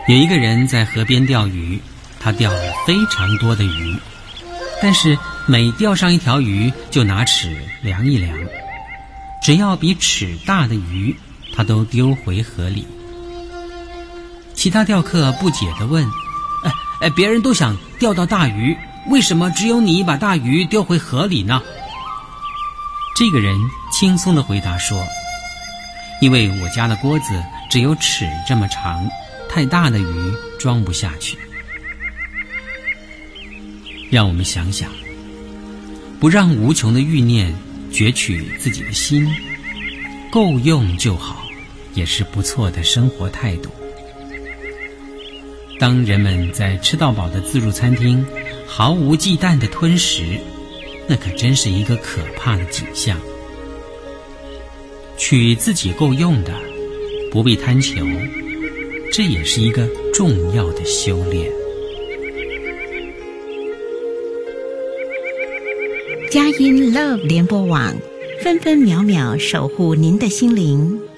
有一个人在河边钓鱼，他钓了非常多的鱼，但是每钓上一条鱼就拿尺量一量，只要比尺大的鱼，他都丢回河里。其他钓客不解地问：别人都想钓到大鱼，为什么只有你把大鱼丢回河里呢？这个人轻松地回答说：因为我家的锅子只有尺这么长，太大的鱼装不下去。让我们想想，不让无穷的欲念攫取自己的心，够用就好，也是不错的生活态度。当人们在吃到饱的自助餐厅毫无忌惮地吞食，那可真是一个可怕的景象。取自己够用的，不必贪求，这也是一个重要的修炼。 佳音 Love 联播网，分分秒秒守护您的心灵。